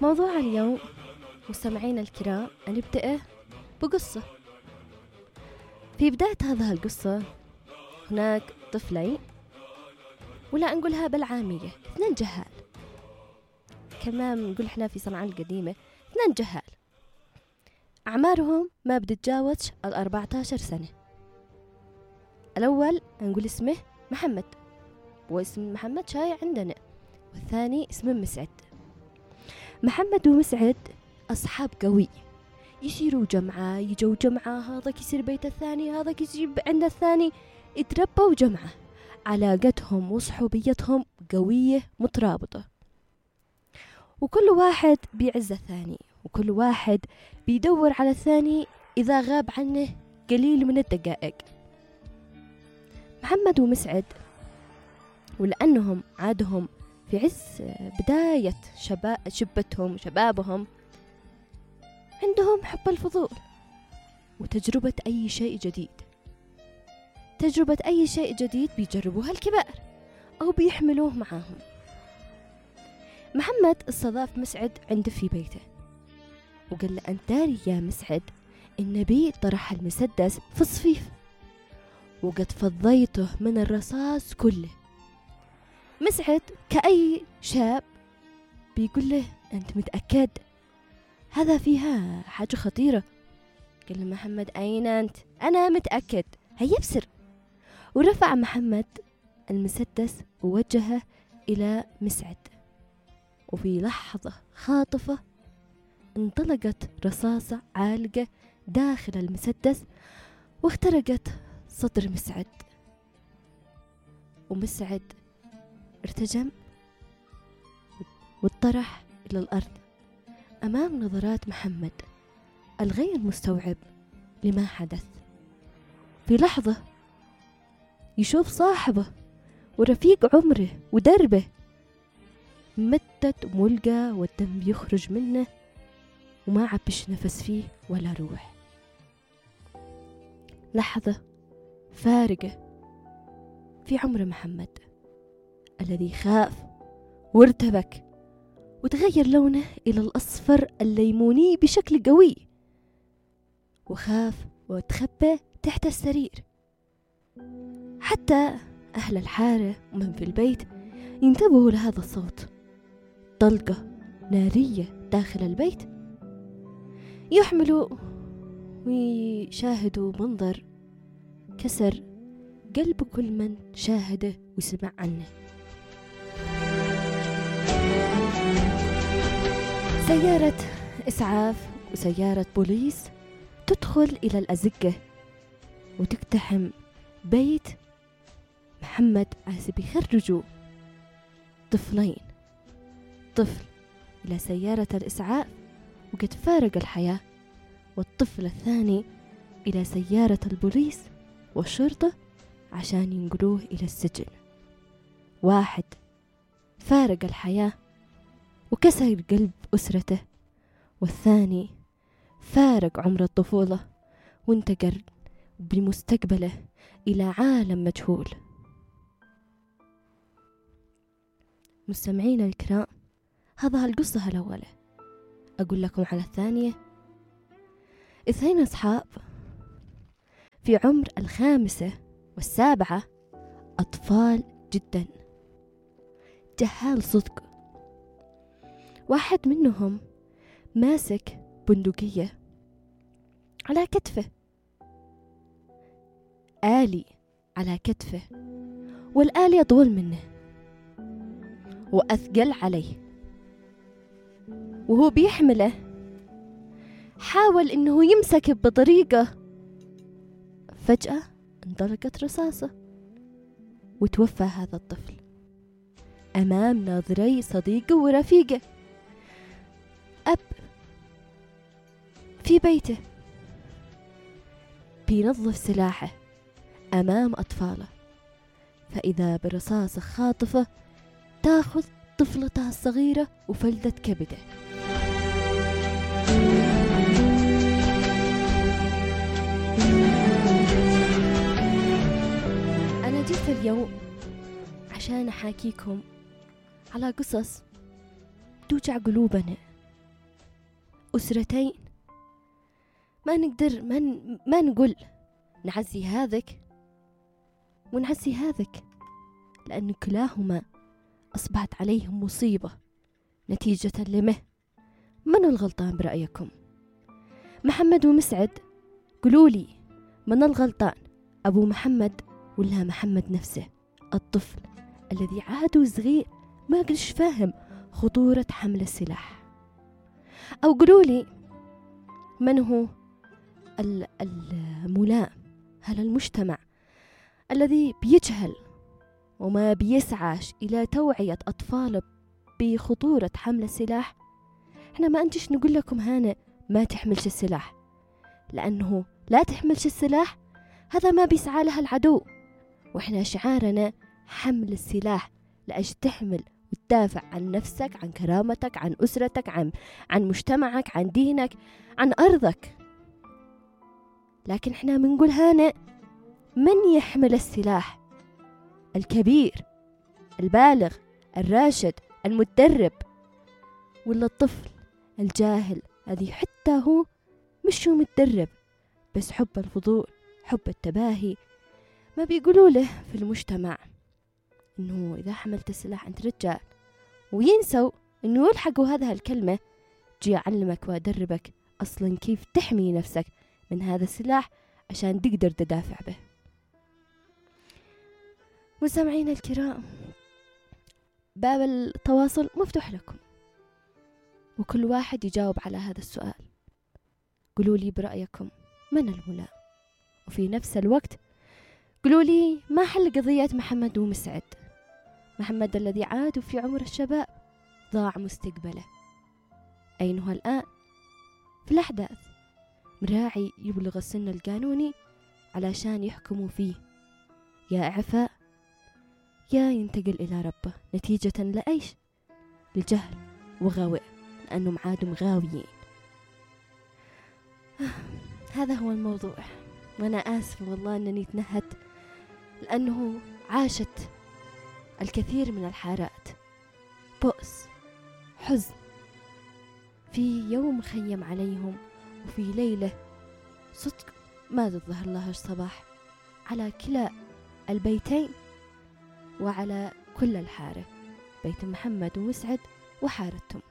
موضوع اليوم مستمعينا الكرام نبدأ بقصة. في بداية هذه القصة هناك طفلين، ولا نقولها بالعامية 2 جهال، كمان نقول احنا في صنعاء القديمة 2 جهال أعمارهم ما بتتجاوز 14 سنة. الأول نقول اسمه محمد، واسم محمد شايع عندنا، والثاني اسمه مسعد. محمد ومسعد أصحاب قوي، يصيروا جمعة، يجوا جمعة، هذا يصير بيت الثاني، هذا يجيب عند الثاني، يتربوا جمعة. علاقتهم وصحوبيتهم قوية مترابطة، وكل واحد بيعز الثاني، وكل واحد بيدور على الثاني إذا غاب عنه قليل من الدقائق. محمد ومسعد ولأنهم عادهم في عز بداية شبابهم عندهم حب الفضول وتجربة أي شيء جديد بيجربوها الكبار أو بيحملوه معاهم. محمد استضاف مسعد عنده في بيته، وقال له: أنت داري يا مسعد إن بي طرح المسدس في الصفيف وقد فضيته من الرصاص كله. مسعد كأي شاب بيقول له: أنت متأكد؟ هذا فيها حاجة خطيرة. قال له محمد: أين أنت؟ أنا متأكد، هيا بسر. ورفع محمد المسدس ووجهه إلى مسعد، وفي لحظة خاطفة انطلقت رصاصة عالقة داخل المسدس واخترقت صدر مسعد، ومسعد ارتجم واطرح إلى الأرض أمام نظرات محمد الغير مستوعب لما حدث. في لحظة يشوف صاحبه ورفيق عمره ودربه متت ملقى والدم بيخرج منه وما عبش نفس فيه ولا روح. لحظة فارقة في عمر محمد الذي خاف وارتبك وتغير لونه إلى الأصفر الليموني بشكل قوي، وخاف وتخبى تحت السرير. حتى أهل الحارة ومن في البيت ينتبهوا لهذا الصوت، طلقة نارية داخل البيت. يحملوا ويشاهدوا منظر كسر قلب كل من شاهده وسمع عنه. سيارة إسعاف وسيارة بوليس تدخل إلى الأزقة وتقتحم بيت محمد عازب. يخرجوا طفلين، طفل إلى سيارة الإسعاف وقد فارق الحياة، والطفل الثاني إلى سيارة البوليس والشرطة عشان ينقلوه إلى السجن. واحد فارق الحياة وكسر قلب أسرته، والثاني فارق عمر الطفولة وانتقل بمستقبله إلى عالم مجهول. مستمعين الكرام، هذا القصة الأولى. أقول لكم على الثانية. 2 أصحاب في عمر 5 و7، أطفال جدا، جهال صدق. واحد منهم ماسك بندقية على كتفه، آلي على كتفه، والآلي أطول منه وأثقل عليه، وهو بيحمله حاول إنه يمسك بطريقة. فجأة انطلقت رصاصة وتوفى هذا الطفل أمام ناظري صديقه ورفيقه. أب في بيته بينظف سلاحه أمام أطفاله، فإذا برصاصة خاطفة تأخذ طفلتها الصغيرة وفلتت كبده. أنا جيت اليوم عشان أحاكيكم على قصص توجع قلوبنا أسرتين، ما نقدر ما نقول نعزي هذاك ونعزي هذاك، لأن كلاهما أصبحت عليهم مصيبة نتيجة لمه. من الغلطان برأيكم؟ محمد ومسعد، قولولي من الغلطان، أبو محمد ولا محمد نفسه الطفل الذي عاد صغير ما قلش فاهم خطورة حمل السلاح؟ أو قولولي من هو الملام؟ هل المجتمع الذي بيجهل وما بيسعاش إلى توعية أطفاله بخطورة حمل السلاح؟ احنا ما انتش نقول لكم هنا ما تحملش السلاح، لأنه لا تحملش السلاح هذا ما بيسعى لها العدو، وإحنا شعارنا حمل السلاح لأجل تحمل وتدافع عن نفسك، عن كرامتك، عن أسرتك، عن مجتمعك، عن دينك، عن أرضك. لكن إحنا بنقول هنا من يحمل السلاح؟ الكبير البالغ الراشد المتدرب، ولا الطفل الجاهل الذي حتى هو مش متدرب، بس حب الفضول، حب التباهي. ما بيقولوا له في المجتمع انه اذا حملت السلاح انت رجال، وينسوا انه يلحقوا هذه الكلمة. جي اعلمك وادربك اصلا كيف تحمي نفسك من هذا السلاح عشان تقدر تدافع به. مستمعينا الكرام، باب التواصل مفتوح لكم، وكل واحد يجاوب على هذا السؤال. قولوا لي برأيكم من الملام، وفي نفس الوقت قولوا لي ما حل قضية محمد ومسعد؟ محمد الذي عاد في عمر الشباب ضاع مستقبله، أين هو الآن؟ في الأحداث مراعي يبلغ السن القانوني علشان يحكموا فيه، يا إعفاء يا ينتقل إلى ربه نتيجة لأيش؟ للجهل وغاوئ، لأنهم عادوا غاويين. هذا هو الموضوع، وأنا آسفة والله أنني تنهت، لأنه عاشت الكثير من الحارات، بؤس، حزن، في يوم خيم عليهم، وفي ليلة صدق ما تظهر لها الصباح على كلا البيتين وعلى كل الحارة، بيت محمد ومسعد وحارتهم.